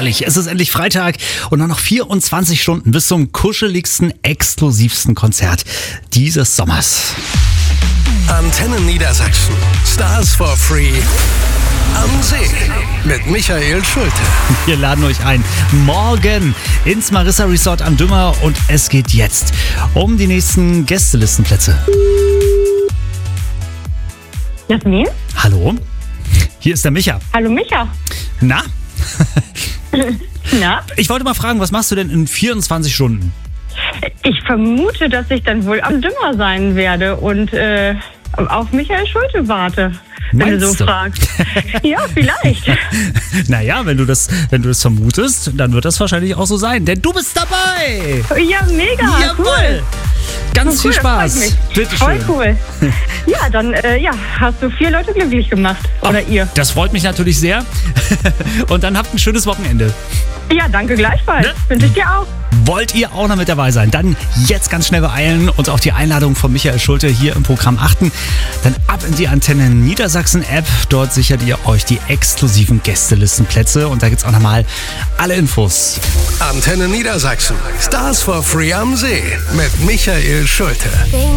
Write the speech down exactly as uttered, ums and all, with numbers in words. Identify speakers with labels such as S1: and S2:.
S1: herrlich. Es ist endlich Freitag und nur noch vierundzwanzig Stunden bis zum kuscheligsten, exklusivsten Konzert dieses Sommers.
S2: Antenne Niedersachsen. Stars for Free am See mit Michael Schulte.
S1: Wir laden euch ein. Morgen ins Marissa Resort am Dümmer und es geht jetzt um die nächsten Gästelistenplätze.
S3: Jasmin?
S1: Hallo? Hier ist der Micha.
S3: Hallo Micha.
S1: Na?
S3: Na?
S1: Ich wollte mal fragen, was machst du denn in vierundzwanzig Stunden?
S3: Ich vermute, dass ich dann wohl am Dümmer sein werde und äh, auf Michael Schulte warte. Wenn
S1: Meinst
S3: du so
S1: du?
S3: fragst. Ja, vielleicht.
S1: Naja, wenn du das, wenn du das vermutest, dann wird das wahrscheinlich auch so sein, denn du bist dabei!
S3: Ja, mega.
S1: Jawohl!
S3: Cool.
S1: Ganz
S3: Cool,
S1: viel
S3: das freut
S1: Spaß.
S3: mich.
S1: Bitte
S3: Voll
S1: schön.
S3: cool. Ja, dann äh, ja, hast du vier Leute glücklich gemacht. Oder
S1: Ach,
S3: ihr.
S1: Das freut mich natürlich sehr. Und dann habt ein schönes Wochenende.
S3: Ja, danke gleichfalls.
S1: Ne?
S3: Wünsche ich dir auch.
S1: Wollt ihr auch noch mit dabei sein? Dann jetzt ganz schnell beeilen und auf die Einladung von Michael Schulte hier im Programm achten. Dann ab in die Antenne Niedersachsen App. Dort sichert ihr euch die exklusiven Gästelistenplätze. Und da gibt's auch nochmal alle Infos.
S2: Antenne Niedersachsen. Stars for Free am See mit Michael Schulte.